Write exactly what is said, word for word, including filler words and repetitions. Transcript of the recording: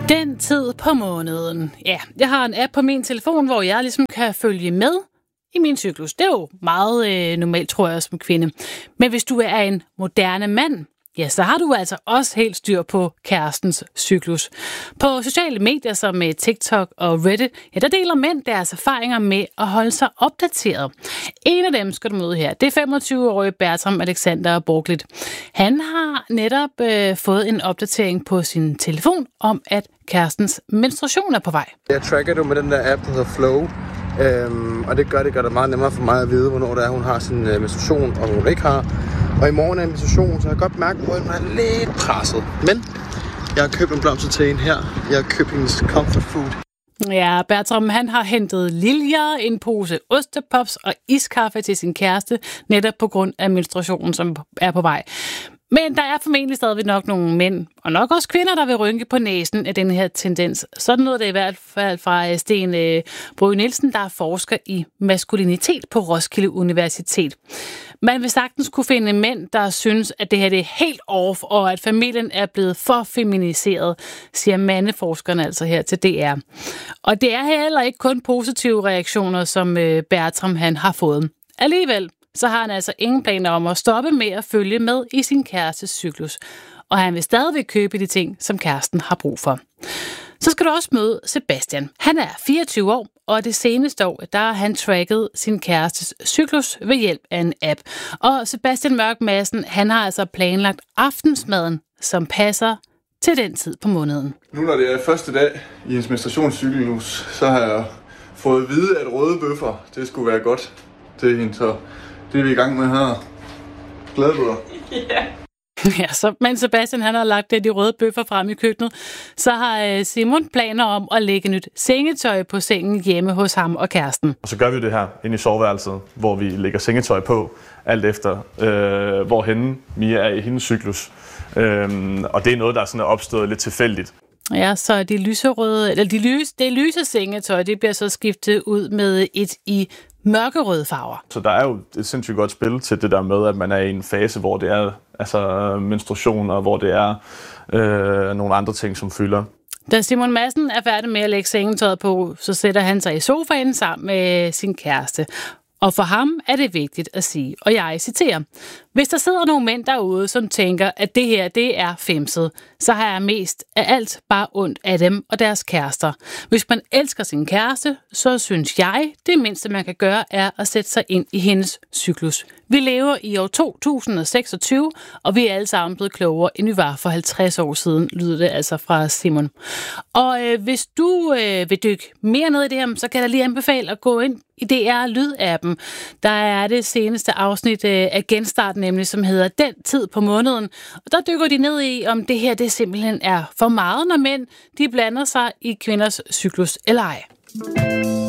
Den tid på måneden. Ja, jeg har en app på min telefon, hvor jeg ligesom kan følge med i min cyklus. Det er jo meget øh, normalt, tror jeg, som kvinde. Men hvis du er en moderne mand, ja, så har du altså også helt styr på kærestens cyklus. På sociale medier som TikTok og Reddit, ja, der deler mænd deres erfaringer med at holde sig opdateret. En af dem skal du møde her. Det er femogtyve-årige Bertram Alexander Borglit. Han har netop øh, fået en opdatering på sin telefon om, at kærestens menstruation er på vej. Jeg tracker det med den der app, der hedder Flow. Øhm, og det gør det gør det meget nemmere for mig at vide, hvornår det er, hun har sin øh, menstruation, og hun ikke har. Og i morgen er en menstruation, så jeg kan godt mærke, at hun er lidt presset. Men jeg har købt en blomster til hende her. Jeg har købt hendes comfort food. Ja, Bertram, han har hentet liljer, en pose ostepops og iskaffe til sin kæreste, netop på grund af menstruationen, som er på vej. Men der er formentlig stadigvæk nok nogle mænd, og nok også kvinder, der vil rynke på næsen af den her tendens. Sådan noget det i hvert fald fra Sten Bryge Nielsen, der er forsker i maskulinitet på Roskilde Universitet. Man vil sagtens kunne finde mænd, der synes, at det her det er helt off, og at familien er blevet for feminiseret, siger mandeforskerne altså her til D R. Og det er heller ikke kun positive reaktioner, som Bertram han har fået. Alligevel så har han altså ingen planer om at stoppe med at følge med i sin kærestes cyklus. Og han vil stadigvæk købe de ting, som kæresten har brug for. Så skal du også møde Sebastian. Han er fireogtyve år, og det seneste år, der har han tracket sin kærestes cyklus ved hjælp af en app. Og Sebastian Mørk Madsen, han har altså planlagt aftensmaden, som passer til den tid på måneden. Nu når det er første dag i hendes menstruationscyklus, så har jeg fået at vide, at røde bøffer, det skulle være godt til hende, så det er vi i gang med her. Glædebøder. Ja. Ja, så mens Sebastian han har lagt de røde bøffer frem i køkkenet, så har Simon planer om at lægge nyt sengetøj på sengen hjemme hos ham og kæresten. Og så gør vi det her inde i soveværelset, hvor vi lægger sengetøj på, alt efter øh, hvorhenne Mia er i hendes cyklus. Øhm, og det er noget, der er sådan er opstået lidt tilfældigt. Ja, så de lyserøde, eller de lyse, det lyse sengetøj, det bliver så skiftet ud med et i mørkerøde farver. Så der er jo et sindssygt godt spil til det der med, at man er i en fase, hvor det er altså menstruation, og hvor det er øh, nogle andre ting, som fylder. Da Simon Madsen er færdig med at lægge sengetøjet på, så sætter han sig i sofaen sammen med sin kæreste. Og for ham er det vigtigt at sige, og jeg citerer, hvis der sidder nogle mænd derude, som tænker, at det her det er femset, så har jeg mest af alt bare ondt af dem og deres kærester. Hvis man elsker sin kæreste, så synes jeg, det mindste man kan gøre, er at sætte sig ind i hendes cyklus. Vi lever i år to tusind seksogtyve, og vi er alle sammen blevet klogere, end vi var for halvtreds år siden, lyder det altså fra Simon. Og øh, hvis du øh, vil dykke mere ned i det her, så kan jeg lige anbefale at gå ind i D R Lyd-appen. Der er det seneste afsnit øh, af Genstart, nemlig som hedder Den tid på måneden. Og der dykker de ned i, om det her det simpelthen er for meget, når mænd de blander sig i kvinders cyklus eller ej.